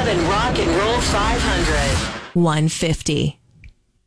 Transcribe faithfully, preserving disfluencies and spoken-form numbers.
seven Rock and Roll five hundred. one fifty.